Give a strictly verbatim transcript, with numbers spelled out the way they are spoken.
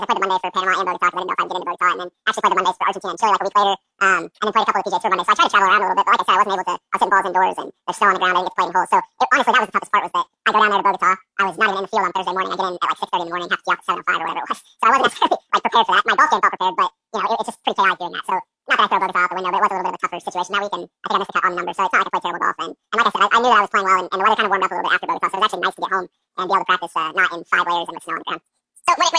I played the Mondays for Panama and Bogota because I didn't know if I'd get into Bogota, and then actually played the Mondays for Argentina and Chile like a week later, um, and then played a couple of P G A Tour Mondays. So I tried to travel around a little bit, but like I said, I wasn't able to. I was hitting balls indoors, and there's snow on the ground. I didn't get to play in holes. So it, honestly, that was the toughest part. Was that I go down there to Bogota. I was not even in the field on Thursday morning. I get in at like six thirty in the morning, have to be out at seven oh five or whatever it was. So I wasn't necessarily like prepared for that. My golf game felt prepared, but you know, it, it's just pretty chaotic doing that. So not that I throw Bogota out the window, but it was a little bit of a tougher situation that week, and I think I missed the cut on the number. So it's not like I played terrible golf. And, and like I said, I, I knew that I was playing well, and, and the weather kind of warmed up a little bit after Bogota. So it was actually nice to get home and be able to practice uh, not in five layers and with snow on the ground. So what, what